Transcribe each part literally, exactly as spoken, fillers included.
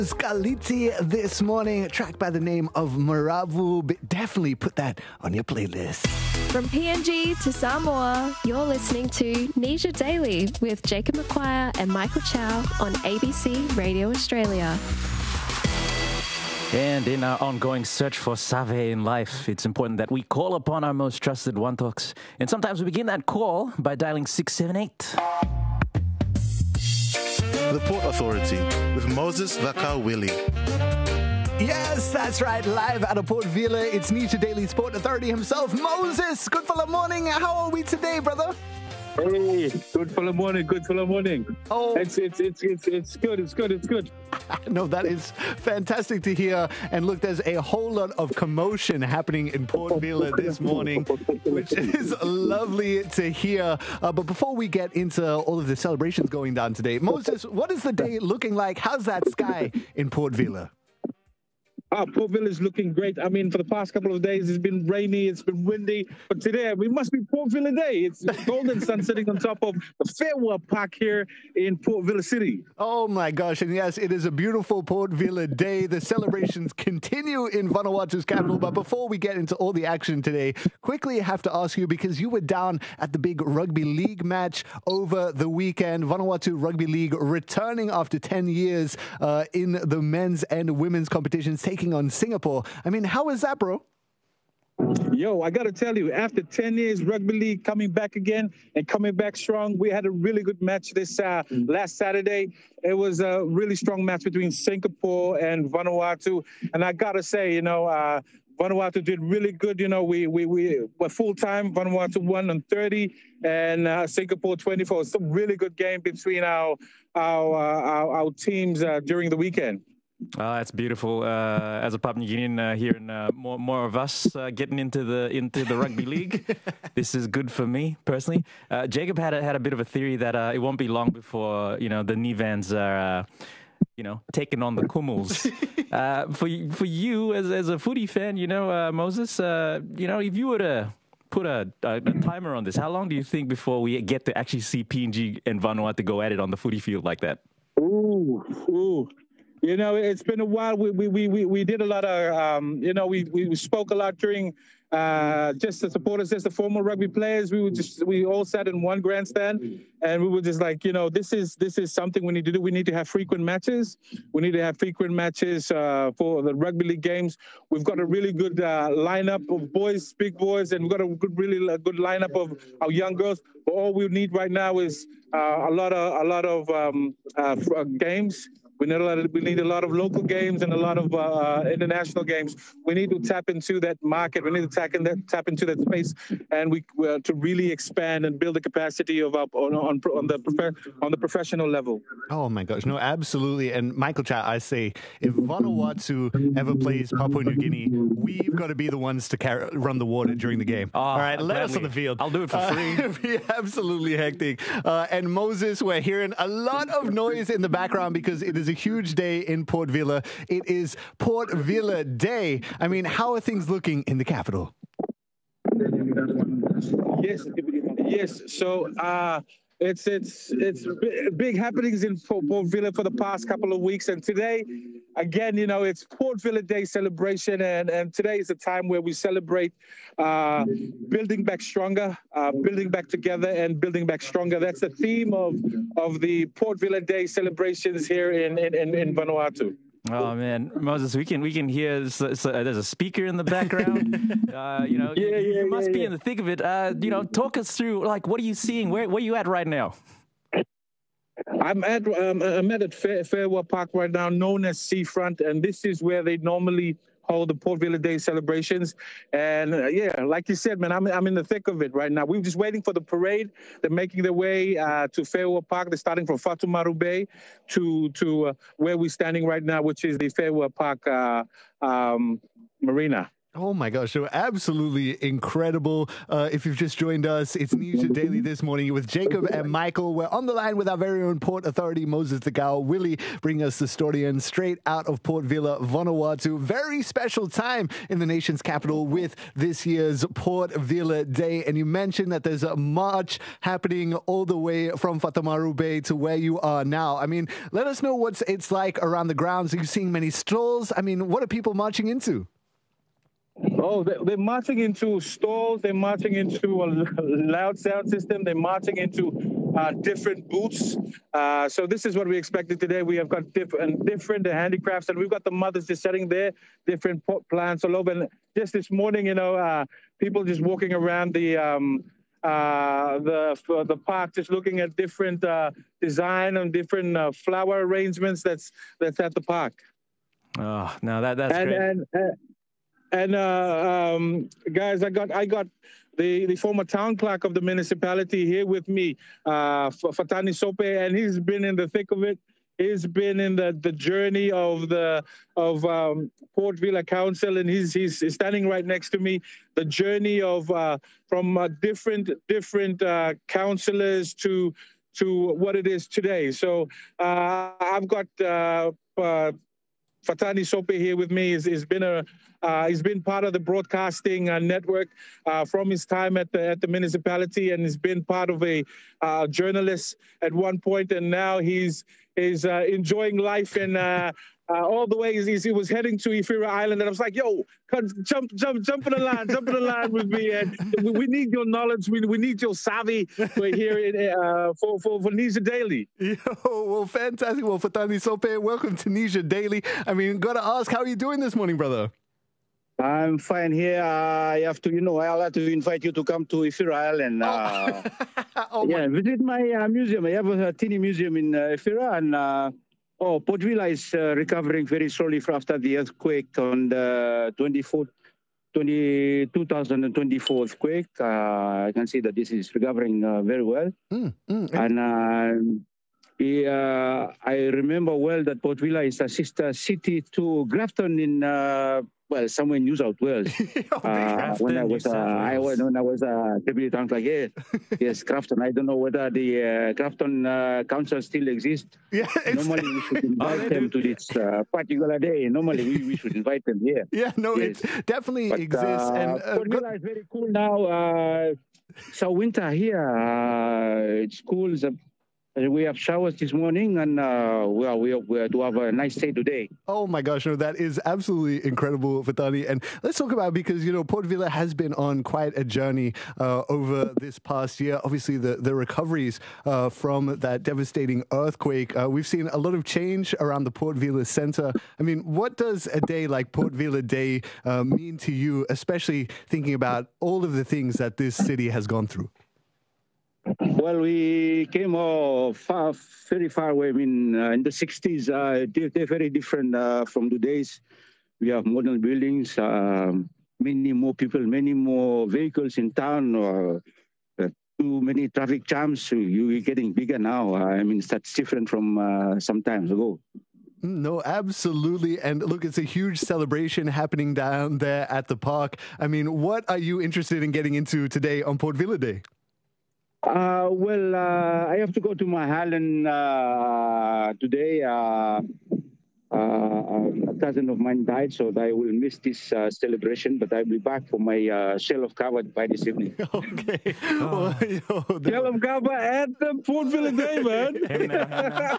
Scaliti this morning, a track by the name of Maravu. But definitely put that on your playlist. From P N G to Samoa, you're listening to Nisha Daily with Jacob McQuire and Michael Chow on A B C Radio Australia. And in our ongoing search for Save in life, it's important that we call upon our most trusted Wantoks. And sometimes we begin that call by dialing six seven eight. The Port Authority with Moses Vakawili. Yes, that's right. Live out of Port Vila, it's Nisha Daily Sport Authority himself, Moses. Good for the morning. How are we today, brother? Hey, good for the morning, good for the morning. Oh, it's it's it's it's it's good, it's good, it's good. No, that is fantastic to hear. And look, there's a whole lot of commotion happening in Port Vila this morning, which is lovely to hear. Uh, but before we get into all of the celebrations going down today, Moses, what is the day looking like? How's that sky in Port Vila? Ah, Port Vila is looking great. I mean, for the past couple of days, it's been rainy, it's been windy. But today, we must be Port Vila Day. It's golden sun sitting on top of the Fairwell Park here in Port Vila City. Oh, my gosh. And yes, it is a beautiful Port Vila Day. The celebrations continue in Vanuatu's capital. But before we get into all the action today, quickly have to ask you, because you were down at the big rugby league match over the weekend. Vanuatu Rugby League returning after ten years uh, in the men's and women's competitions, taking on Singapore. I mean, how is that, bro? Yo, I got to tell you, after ten years, rugby league coming back again and coming back strong. We had a really good match this uh, last Saturday. It was a really strong match between Singapore and Vanuatu. And I got to say, you know, uh, Vanuatu did really good. You know, we we, we were full-time. Vanuatu won on thirty and uh, Singapore twenty-four. It's a really good game between our, our, uh, our, our teams uh, during the weekend. Oh, that's beautiful. Uh, as a Papua New Guinean, uh, hearing uh, more more of us uh, getting into the into the rugby league, this is good for me personally. Uh, Jacob had a, had a bit of a theory that uh, it won't be long before you know the Nivans are. Uh, you know, taking on the Kumuls. uh, for for you as as a footy fan, you know, uh, Moses, uh, you know, if you were to put a, a, a timer on this, how long do you think before we get to actually see P N G and Vanuatu go at it on the footy field like that? Ooh, ooh. You know, it's been a while. We we we we did a lot of, um, you know, we we spoke a lot during uh, just the supporters, just the former rugby players. We were just we all sat in one grandstand, and we were just like, you know, this is this is something we need to do. We need to have frequent matches. We need to have frequent matches uh, for the rugby league games. We've got a really good uh, lineup of boys, big boys, and we've got a good, really good lineup of our young girls. But all we need right now is uh, a lot of a lot of um, uh, games. We need a lot of, we need a lot of local games and a lot of uh, international games. We need to tap into that market. We need to tap, in that, tap into that space, and we uh, to really expand and build the capacity of our, on on on the on the professional level. Oh my gosh, no, absolutely. And Michael Chow, I say, if Vanuatu ever plays Papua New Guinea, we've got to be the ones to carry, run the water during the game. Oh, all right, let gladly. us on the field. I'll do it for free. Uh, it'd be absolutely hectic. Uh, and Moses, we're hearing a lot of noise in the background because it is a huge day in Port Vila. It is Port Vila Day. I mean, how are things looking in the capital? Yes, yes. So uh, it's it's it's big happenings in Port Vila for the past couple of weeks, and today, again, you know, it's Port Vila Day celebration, and and today is a time where we celebrate uh, building back stronger, uh, building back together, and building back stronger. That's the theme of of the Port Vila Day celebrations here in in, in, in Vanuatu. Oh man, Moses, we can we can hear so, so, uh, there's a speaker in the background. uh, you know, yeah, you, yeah, you must yeah, be yeah. in the thick of it. Uh, you know, talk us through like what are you seeing? Where where are you at right now? I'm at um, I'm at Fair, Fairwell Park right now, known as Seafront, and this is where they normally hold the Port Vila Day celebrations. And uh, yeah, like you said, man, I'm I'm in the thick of it right now. We're just waiting for the parade. They're making their way uh, to Fairwell Park. They're starting from Fatumaru Bay to to uh, where we're standing right now, which is the Fairwell Park uh, um, Marina. Oh my gosh, so absolutely incredible. Uh, if you've just joined us, it's Nisha Daily this morning with Jacob and Michael. We're on the line with our very own Port Authority, Moses Thakau. Willie bringing us the story in straight out of Port Vila, Vanuatu. Very special time in the nation's capital with this year's Port Vila Day. And you mentioned that there's a march happening all the way from Whatamaru Bay to where you are now. I mean, let us know what it's like around the grounds. Are you seeing many stalls? I mean, what are people marching into? Oh, they're marching into stalls. They're marching into a loud sound system. They're marching into uh, different booths. Uh, so this is what we expected today. We have got different different handicrafts, and we've got the mothers just sitting there, different pot plants all over. And just this morning, you know, uh, people just walking around the um, uh, the the park, just looking at different uh, design and different uh, flower arrangements that's that's at the park. Oh, no, that that's and, great. And, uh, And uh, um, guys, I got I got the, the former town clerk of the municipality here with me, uh, Fatani Sope, and he's been in the thick of it. He's been in the, the journey of the of um, Port Vila Council, and he's he's standing right next to me. The journey of uh, from uh, different different uh, councillors to to what it is today. So uh, I've got uh, uh, Fatani Sope here with me. He's, he's been a Uh, he's been part of the broadcasting uh, network uh, from his time at the at the municipality, and he's been part of a uh, journalist at one point, and now he's is uh, enjoying life and uh, uh, all the way. He's, he was heading to Ifira Island, and I was like, "Yo, come, jump, jump, jump in the line, jump in the line with me." And we, we need your knowledge, we we need your savvy. We're here in, uh, for for for Nisha Daily. Yo, well, fantastic. Well, Fatani Sope, welcome to Nisha Daily. I mean, gotta ask, how are you doing this morning, brother? I'm fine here. Uh, I have to, you know, I'll have to invite you to come to Ifira Island. Uh, oh yeah, visit my uh, museum. I have a teeny museum in uh, Ifira, and uh, oh, Port Vila is uh, recovering very slowly after the earthquake on the twenty-fourth, two thousand twenty-four earthquake. Uh, I can see that this is recovering uh, very well, mm, mm, and. Uh, he, uh, I remember well that Port Vila is a sister city to Grafton in uh, well, somewhere in New South Wales. oh, uh, when I was, uh, I was when I was a uh, deputy town clerk, yeah, yes, Grafton. I don't know whether the uh, Grafton uh, council still exists. Yeah, normally we should invite them to this uh, particular day. Normally we, we should invite them here. Yeah, no, yes. It definitely but, exists. Uh, and uh, Port Vila is very cool now. Uh, so winter here, uh, it's cool. It's a, we have showers this morning, and uh, we are we are, we are to have a nice day today. Oh my gosh, no, that is absolutely incredible, Fatani. And let's talk about, because you know Port Vila has been on quite a journey uh, over this past year. Obviously, the the recoveries uh, from that devastating earthquake. Uh, we've seen a lot of change around the Port Vila Centre. I mean, what does a day like Port Vila Day uh, mean to you, especially thinking about all of the things that this city has gone through? Well, we came uh, far, very far away. I mean, uh, in the sixties, uh, they're, they're very different uh, from today's. We have modern buildings, uh, many more people, many more vehicles in town, uh, uh, too many traffic jams. So you're getting bigger now. Uh, I mean, that's different from uh, some times ago. No, absolutely. And look, it's a huge celebration happening down there at the park. I mean, what are you interested in getting into today on Port Vila Day? Uh, well, uh, I have to go to Mahalen uh, today. Uh, uh, a cousin of mine died, so I will miss this uh, celebration, but I'll be back for my uh, shell of kava by this evening. Okay. Oh. Well, yo, shell of kava at the Port Vila Day, man. Hey, man, hey, man.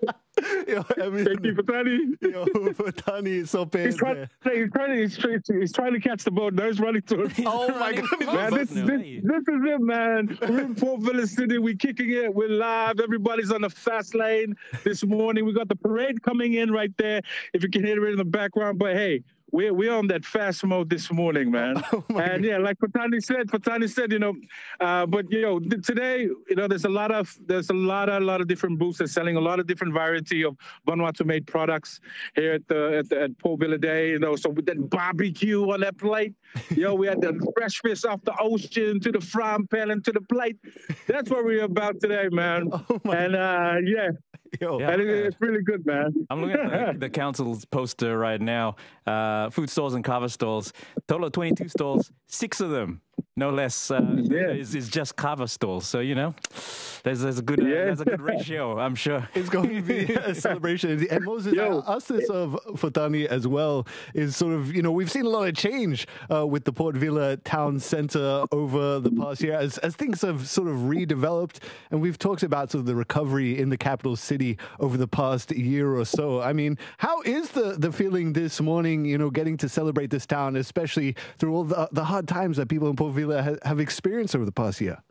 Yo, I mean, Thank you, Fatani. Yo, Fatani Sope. He's trying, he's, trying to, he's, trying to, he's trying to catch the boat. Now he's running to it. Oh, my God. Man, this, this, this is it, man. We're in Port Vila City. We're kicking it. We're live. Everybody's on the fast lane this morning. We got the parade coming in right there, if you can hear it in the background. But, hey, we're, we're on that fast mode this morning, man. Oh and, yeah, like Fatani said, Fatani said, you know, uh, but, you know, today, you know, there's a lot of, there's a lot, a lot of different booths that's selling a lot of different variety of Vanuatu-made products here at the, at, the, at Port Vila Day, you know, so with that barbecue on that plate, you know, we had the fresh fish off the ocean to the frying pan and to the plate. That's what we're about today, man. Oh and, uh, yeah. Yo, Yeah. And it, it's really good, man. I'm looking at the, the council's poster right now. Uh, food stalls and kava stalls. Total of twenty-two stalls. Six of them, no less, uh, Yeah. is, is just kava stalls. So, you know, there's, there's, a, good, uh, Yeah. there's a good ratio, I'm sure. it's going to be a celebration. And Moses, Yo. I asked this of Fotani as well, is sort of, you know, we've seen a lot of change uh, with the Port Vila town centre over the past year as, as things have sort of redeveloped. And we've talked about sort of the recovery in the capital city over the past year or so. I mean, how is the, the feeling this morning, you know, getting to celebrate this town, especially through all the, the hard times that people in Port Vila ha- have experienced over the past year?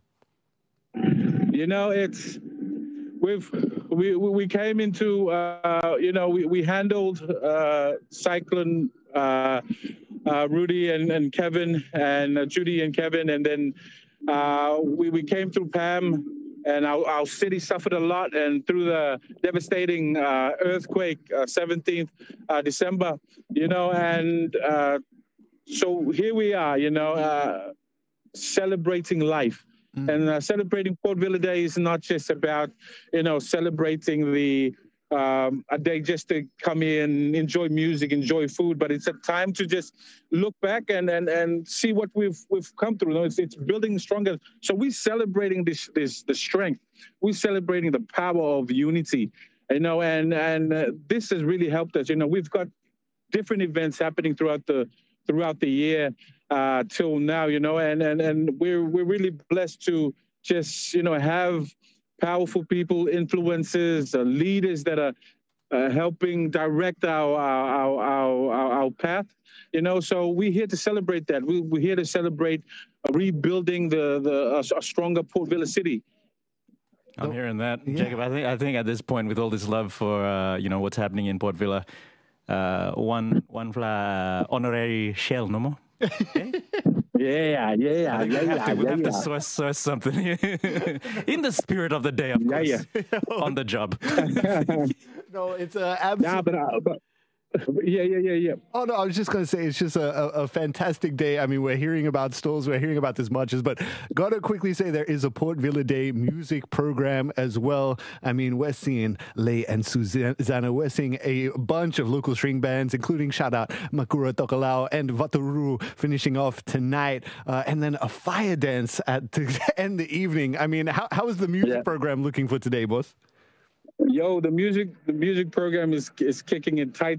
You know, it's we've we we came into uh, you know we we handled uh, Cyclone uh, uh, Rudy and, and Kevin and uh, Judy and Kevin, and then uh, we we came through Pam, and our, our city suffered a lot, and through the devastating uh, earthquake, uh, seventeenth uh, December, you know, and uh, so here we are, you know, uh, celebrating life. And uh, celebrating Port Vila Day is not just about, you know, celebrating the um, a day just to come in, enjoy music, enjoy food, but it's a time to just look back and and, and see what we've we've come through. You know, it's, it's building stronger. So we're celebrating this this the strength. We're celebrating the power of unity. You know, and and uh, this has really helped us. You know, we've got different events happening throughout the throughout the year. Uh, till now, you know, and, and, and we're we're really blessed to just, you know, have powerful people, influencers, uh, leaders that are uh, helping direct our our, our our our path, you know. So we're here to celebrate that. We, we're here to celebrate uh, rebuilding the the uh, a stronger Port Vila city. I'm hearing that, Yeah. Jacob. I think I think at this point, with all this love for uh, you know what's happening in Port Vila, uh, one one fla honorary shell, no more. Okay? Yeah, yeah, I think yeah, we have yeah, to, we yeah, have to yeah. source, source something in the spirit of the day, of Yeah, course, on the job. No, it's uh, absolutely. Nah, but, uh, but yeah, yeah, yeah, yeah. Oh, no, I was just going to say it's just a, a, a fantastic day. I mean, we're hearing about stalls, we're hearing about these marches, but got to quickly say there is a Port Vila Day music program as well. I mean, we're seeing Lei and Susanna, we're seeing a bunch of local string bands, including shout out Makura Tokalau and Vataruru finishing off tonight, uh, and then a fire dance at to end the evening. I mean, how, how is the music Yeah. program looking for today, boss? Yo, the music the music program is is kicking in tight.